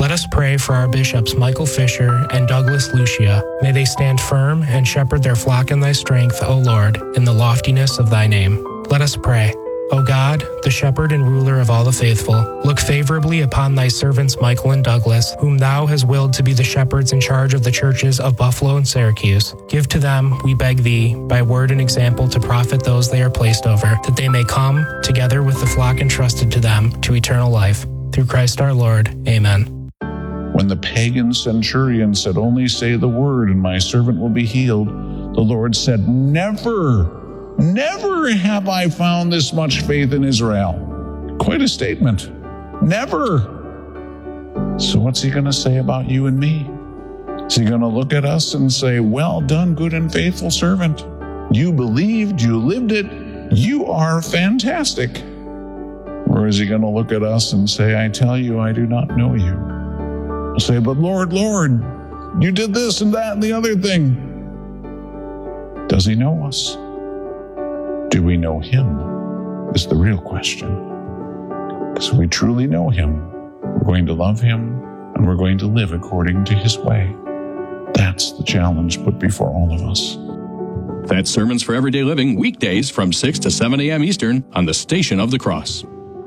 Let us pray for our bishops Michael Fisher and Douglas Lucia. May they stand firm and shepherd their flock in thy strength, O Lord, in the loftiness of thy name. Let us pray. O God, the shepherd and ruler of all the faithful, look favorably upon thy servants Michael and Douglas, whom thou hast willed to be the shepherds in charge of the churches of Buffalo and Syracuse. Give to them, we beg thee, by word and example to profit those they are placed over, that they may come, together with the flock entrusted to them, to eternal life. Through Christ our Lord. Amen. When the pagan centurion said, "Only say the word, and my servant will be healed," the Lord said, Never have I found this much faith in Israel. Quite a statement. Never. So what's he going to say about you and me? Is he going to look at us and say, "Well done, good and faithful servant. You believed, you lived it, you are fantastic"? Or is he going to look at us and say, "I tell you, I do not know you"? He'll say, "But Lord, you did this and that and the other thing." Does he know us? Do we know him? Is the real question. Because if we truly know him, we're going to love him and we're going to live according to his way. That's the challenge put before all of us. That's Sermons for Everyday Living, weekdays from 6 to 7 a.m. Eastern on the Station of the Cross.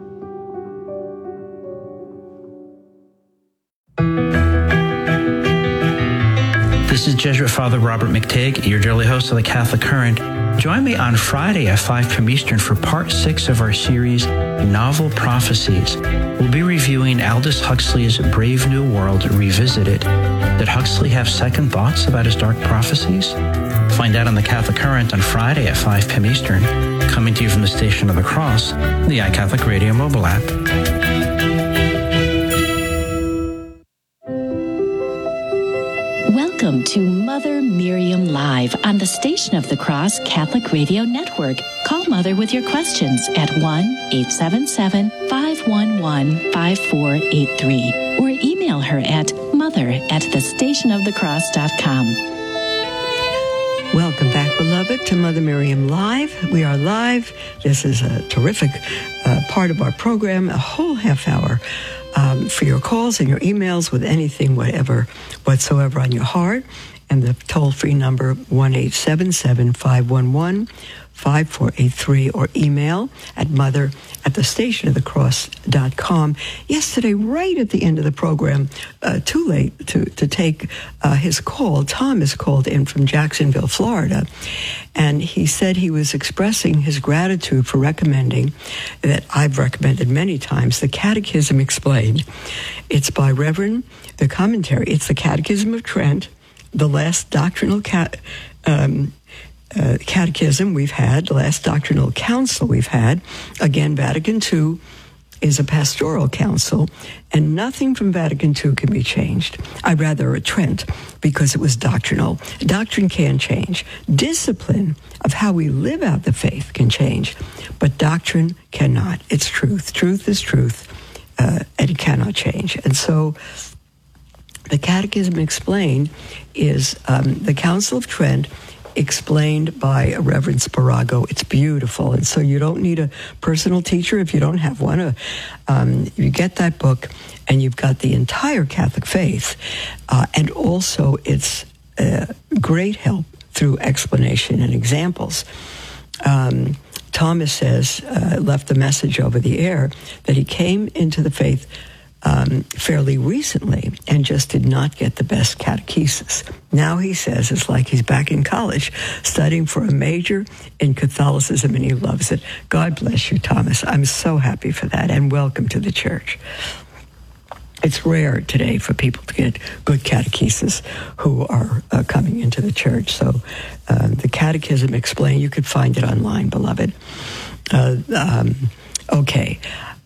This is Jesuit Father Robert McTigg, your daily host of the Catholic Current. Join me on Friday at 5 p.m. Eastern for Part 6 of our series, Novel Prophecies. We'll be reviewing Aldous Huxley's Brave New World Revisited. Did Huxley have second thoughts about his dark prophecies? Find out on the Catholic Current on Friday at 5 p.m. Eastern, coming to you from the Station of the Cross, the iCatholic Radio mobile app. Welcome to Mother Miriam Live on the Station of the Cross Catholic Radio Network. Call Mother with your questions at 1-877-511-5483 or email her at mother@thestationofthecross.com. Welcome back, beloved, to Mother Miriam Live. We are live. This is a terrific part of our program, a whole half hour for your calls and your emails with anything, whatsoever on your heart. And the toll-free number, 1-877-511-5483, or email at mother@thestationofthecross.com. Yesterday, right at the end of the program, too late to take his call, Thomas called in from Jacksonville, Florida, and he said he was expressing his gratitude for recommending, that I've recommended many times, the Catechism Explained. It's by Reverend, the commentary, it's the Catechism of Trent, the last doctrinal catechism we've had, the last doctrinal council we've had. Again, Vatican II is a pastoral council, and nothing from Vatican II can be changed. I'd rather a Trent, because it was doctrinal. Doctrine can change. Discipline of how we live out the faith can change, but doctrine cannot. It's truth. Truth is truth, and it cannot change. And so the Catechism Explained is the Council of Trent explained by Reverend Sparago. It's beautiful, and so you don't need a personal teacher if you don't have one. You get that book, and you've got the entire Catholic faith, and also it's great help through explanation and examples. Thomas says, left a message over the air, that he came into the faith fairly recently and just did not get the best catechesis. Now he says it's like he's back in college studying for a major in Catholicism, and he loves it. God bless you, Thomas. I'm so happy for that, and welcome to the church. It's rare today for people to get good catechesis who are coming into the church. So the Catechism Explained, you could find it online, beloved. Okay.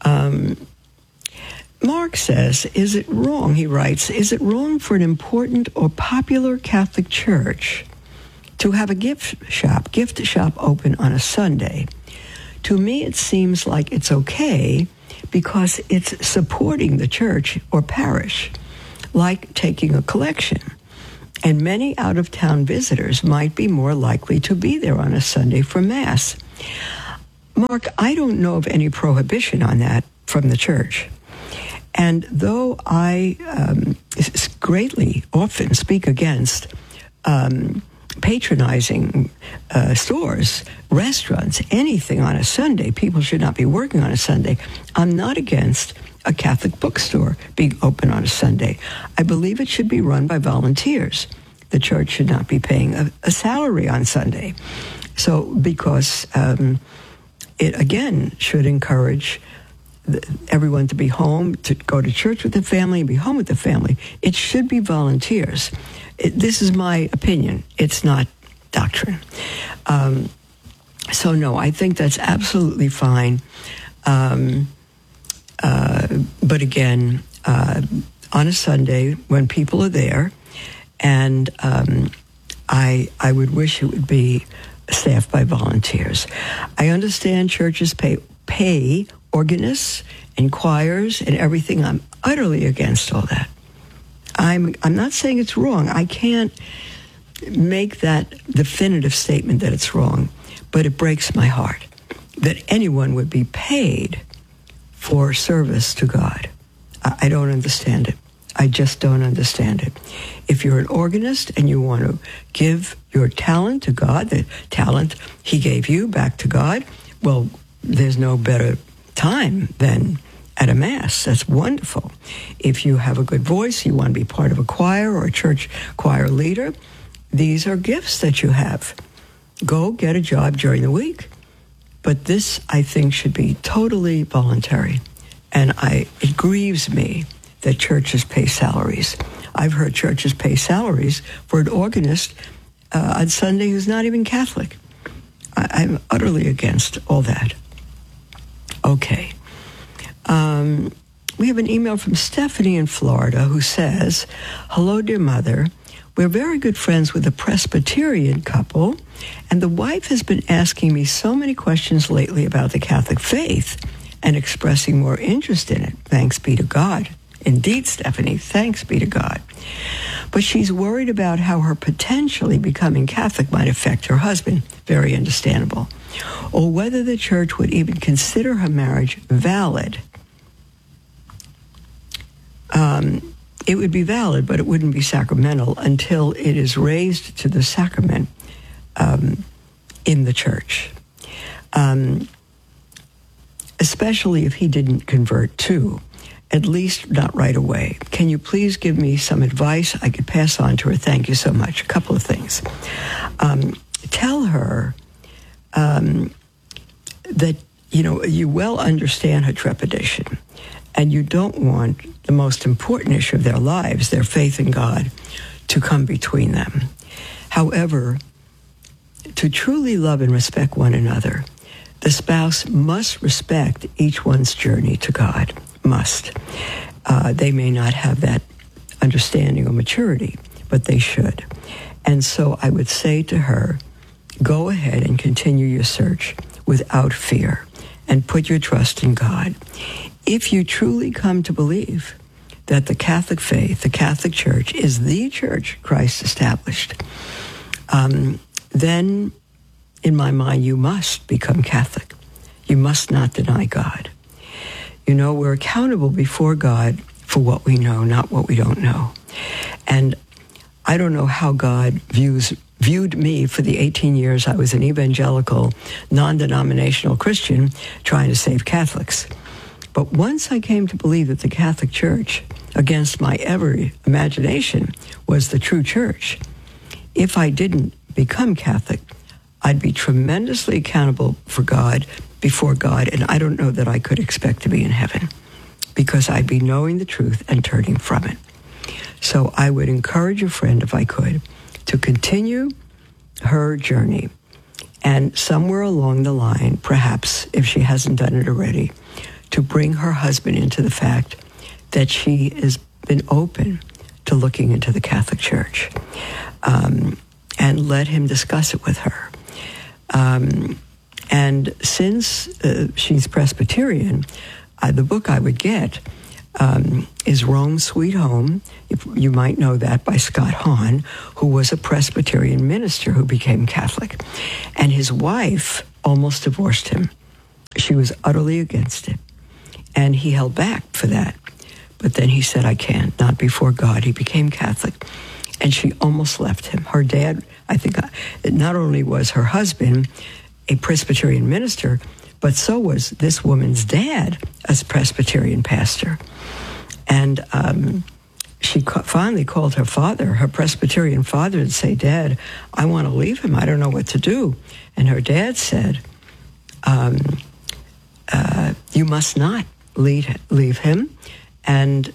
Mark says, is it wrong, he writes, is it wrong for an important or popular Catholic church to have a gift shop open on a Sunday? To me, it seems like it's okay because it's supporting the church or parish, like taking a collection. And many out-of-town visitors might be more likely to be there on a Sunday for Mass. Mark, I don't know of any prohibition on that from the church. And though I greatly often speak against patronizing stores, restaurants, anything on a Sunday, people should not be working on a Sunday, I'm not against a Catholic bookstore being open on a Sunday. I believe it should be run by volunteers. The church should not be paying a salary on Sunday. So, because it, again, should encourage everyone to be home, to go to church with the family and be home with the family. It should be volunteers. This is my opinion. It's not doctrine. So, no, I think that's absolutely fine. But again, on a Sunday when people are there, and I would wish it would be staffed by volunteers. I understand churches pay organists and choirs and everything. I'm utterly against all that. I'm not saying it's wrong. I can't make that definitive statement that it's wrong, but it breaks my heart that anyone would be paid for service to God. I don't understand it. I just don't understand it. If you're an organist and you want to give your talent to God, the talent He gave you back to God, well, there's no better time than at a Mass. That's wonderful. If you have a good voice, you want to be part of a choir or a church choir leader, these are gifts that you have. Go get a job during the week. But this, I think, should be totally voluntary. And it grieves me that churches pay salaries. I've heard churches pay salaries for an organist on Sunday who's not even Catholic. I'm utterly against all that. Okay. We have an email from Stephanie in Florida who says, "Hello, dear mother. We're very good friends with a Presbyterian couple, and the wife has been asking me so many questions lately about the Catholic faith and expressing more interest in it. Thanks be to God." Indeed, Stephanie, thanks be to God. But she's worried about how her potentially becoming Catholic might affect her husband. Very understandable. Or whether the church would even consider her marriage valid. It would be valid, but it wouldn't be sacramental until it is raised to the sacrament in the church. Especially if he didn't convert too. At least not right away. Can you please give me some advice I could pass on to her? Thank you so much. A couple of things. Tell her that, you well understand her trepidation, and you don't want the most important issue of their lives, their faith in God, to come between them. However, to truly love and respect one another, the spouse must respect each one's journey to God. Must. They may not have that understanding or maturity, but they should. And so I would say to her, go ahead and continue your search without fear and put your trust in God. If you truly come to believe that the Catholic faith, the Catholic Church, is the church Christ established, then, in my mind, you must become Catholic. You must not deny God. We're accountable before God for what we know, not what we don't know. And I don't know how God viewed me for the 18 years I was an evangelical, non-denominational Christian trying to save Catholics. But once I came to believe that the Catholic Church, against my every imagination, was the true church, if I didn't become Catholic, I'd be tremendously accountable for God, before God, and I don't know that I could expect to be in heaven, because I'd be knowing the truth and turning from it. So I would encourage a friend, if I could, to continue her journey, and somewhere along the line, perhaps if she hasn't done it already, to bring her husband into the fact that she has been open to looking into the Catholic Church, and let him discuss it with her. And since she's Presbyterian, the book I would get is Rome, Sweet Home. You might know that, by Scott Hahn, who was a Presbyterian minister who became Catholic. And his wife almost divorced him. She was utterly against it. And he held back for that. But then he said, I can't, not before God. He became Catholic. And she almost left him. Her dad, I think, not only was her husband a Presbyterian minister, but so was this woman's dad, a Presbyterian pastor. And she finally called her father, her Presbyterian father, and say, Dad, I want to leave him. I don't know what to do. And her dad said, you must not leave him. And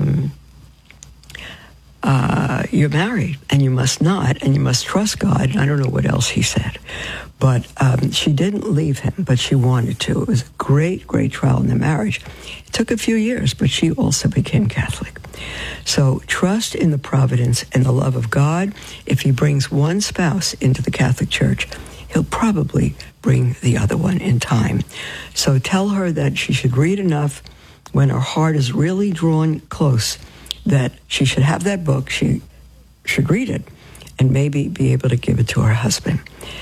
you're married, and you must not, and you must trust God. And I don't know what else he said. But she didn't leave him, but she wanted to. It was a great, great trial in their marriage. It took a few years, but she also became Catholic. So trust in the providence and the love of God. If he brings one spouse into the Catholic Church, he'll probably bring the other one in time. So tell her that she should read enough when her heart is really drawn close, that she should have that book, she should read it, and maybe be able to give it to her husband.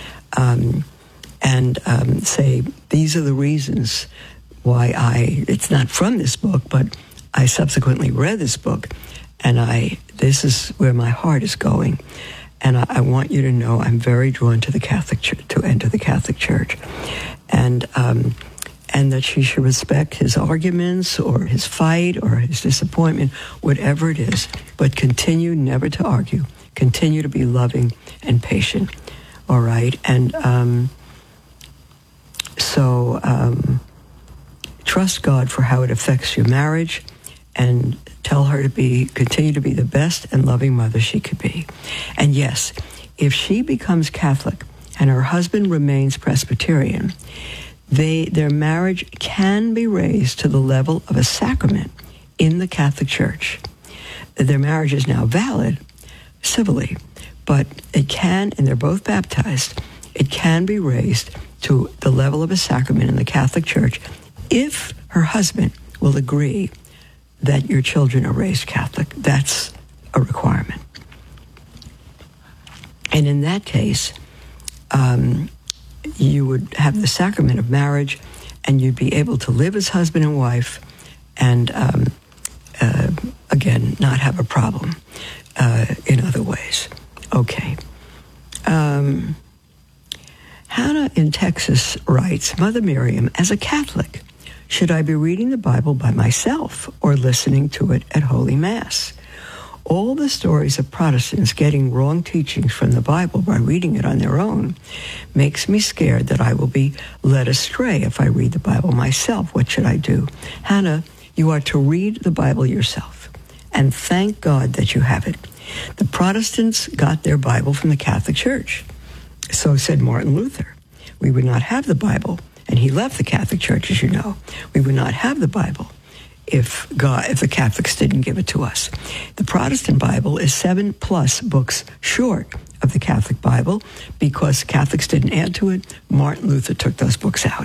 Say, these are the reasons why it's not from this book, but I subsequently read this book, and this is where my heart is going. And I want you to know I'm very drawn to the Catholic Church, to enter the Catholic Church. And that she should respect his arguments or his fight or his disappointment, whatever it is, but continue never to argue. Continue to be loving and patient. All right? And trust God for how it affects your marriage, and tell her to continue to be the best and loving mother she could be. And yes, if she becomes Catholic and her husband remains Presbyterian, their marriage can be raised to the level of a sacrament in the Catholic Church. Their marriage is now valid civilly, but it can, and they're both baptized, it can be raised to the level of a sacrament in the Catholic Church if her husband will agree that your children are raised Catholic. That's a requirement. And in that case, you would have the sacrament of marriage, and you'd be able to live as husband and wife, and again, not have a problem in other ways. Okay. Hannah in Texas writes, Mother Miriam, as a Catholic, should I be reading the Bible by myself or listening to it at Holy Mass? All the stories of Protestants getting wrong teachings from the Bible by reading it on their own makes me scared that I will be led astray if I read the Bible myself. What should I do? Hannah, you are to read the Bible yourself, and thank God that you have it. The Protestants got their Bible from the Catholic Church. So said Martin Luther. We would not have the Bible, and he left the Catholic Church, as you know. We would not have the Bible if the Catholics didn't give it to us. The Protestant Bible is 7+ books short of the Catholic Bible because Catholics didn't add to it. Martin Luther took those books out.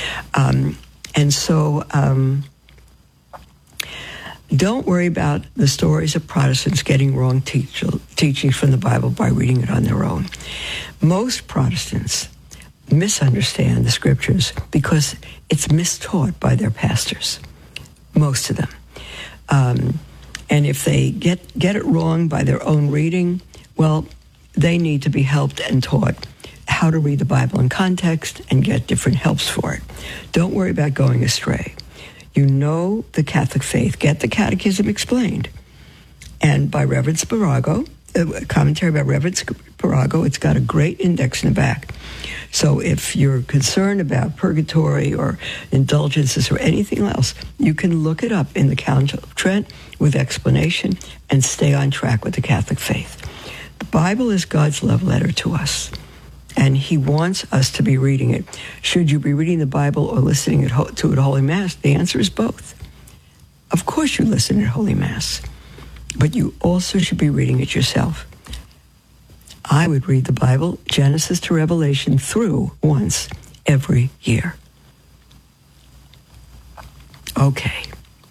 Don't worry about the stories of Protestants getting wrong teachings from the Bible by reading it on their own. Most Protestants misunderstand the scriptures because it's mistaught by their pastors, most of them. And if they get it wrong by their own reading, well, they need to be helped and taught how to read the Bible in context and get different helps for it. Don't worry about going astray. You know the Catholic faith. Get the Catechism Explained. And by Reverend Sparago, a commentary by Reverend Sparago, it's got a great index in the back. So if you're concerned about purgatory or indulgences or anything else, you can look it up in the Council of Trent with explanation and stay on track with the Catholic faith. The Bible is God's love letter to us, and he wants us to be reading it. Should you be reading the Bible or listening to it at Holy Mass? The answer is both. Of course you listen at Holy Mass, but you also should be reading it yourself. I would read the Bible, Genesis to Revelation, through once every year. Okay.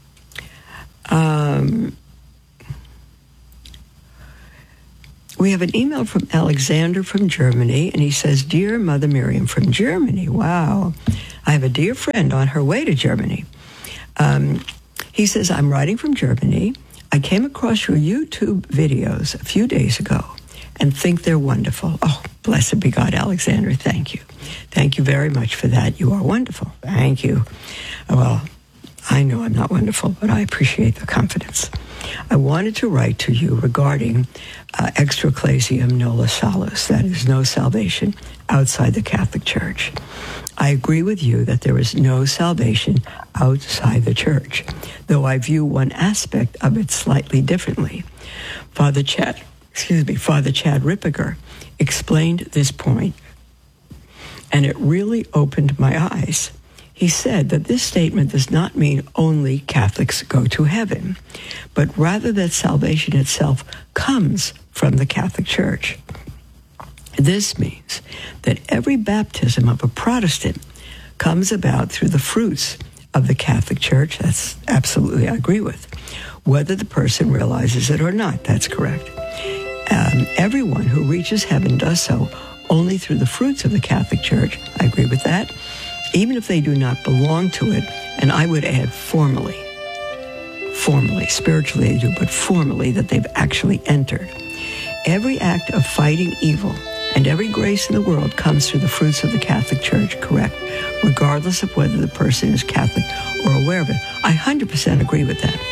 We have an email from Alexander from Germany, and he says, Dear Mother Miriam from Germany. Wow. I have a dear friend on her way to Germany. He says, I'm writing from Germany. I came across your YouTube videos a few days ago and think they're wonderful. Oh, blessed be God, Alexander. Thank you. Thank you very much for that. You are wonderful. Thank you. Well, I know I'm not wonderful, but I appreciate the confidence. I wanted to write to you regarding extra ecclesiam nulla salus, that is, no salvation outside the Catholic Church. I agree with you that there is no salvation outside the Church, though I view one aspect of it slightly differently. Father Chad Ripperger explained this point, and it really opened my eyes. He said that this statement does not mean only Catholics go to heaven, but rather that salvation itself comes from the Catholic Church. This means that every baptism of a Protestant comes about through the fruits of the Catholic Church. That's absolutely, I agree with. Whether the person realizes it or not, that's correct. Everyone who reaches heaven does so only through the fruits of the Catholic Church. I agree with that. Even if they do not belong to it, and I would add formally, spiritually they do, but formally that they've actually entered. Every act of fighting evil and every grace in the world comes through the fruits of the Catholic Church, correct, regardless of whether the person is Catholic or aware of it. I 100% agree with that.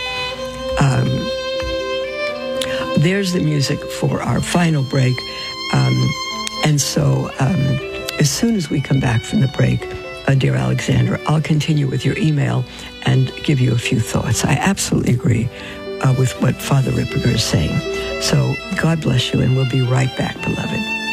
There's the music for our final break. And so as soon as we come back from the break, dear Alexandra, I'll continue with your email and give you a few thoughts. I absolutely agree with what Father Ripperger is saying. So God bless you, and we'll be right back, beloved.